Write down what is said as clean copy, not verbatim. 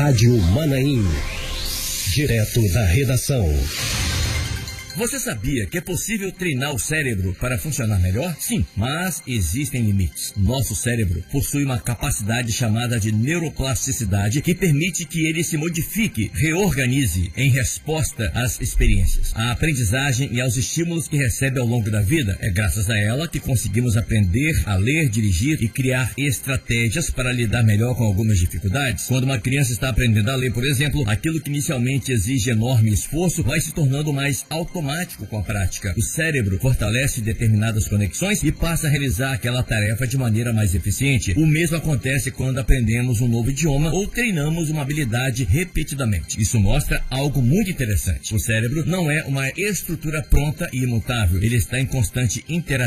Rádio Manaim. Direto da redação. Você sabia que é possível treinar o cérebro para funcionar melhor? Sim, mas existem limites. Nosso cérebro possui uma capacidade chamada de neuroplasticidade que permite que ele se modifique, reorganize em resposta às experiências, à aprendizagem e aos estímulos que recebe ao longo da vida. É graças a ela que conseguimos aprender a ler, dirigir e criar estratégias para lidar melhor com algumas dificuldades. Quando uma criança está aprendendo a ler, por exemplo, aquilo que inicialmente exige enorme esforço vai se tornando mais automático com a prática. O cérebro fortalece determinadas conexões e passa a realizar aquela tarefa de maneira mais eficiente. O mesmo acontece quando aprendemos um novo idioma ou treinamos uma habilidade repetidamente. Isso mostra algo muito interessante. O cérebro não é uma estrutura pronta e imutável. Ele está em constante interação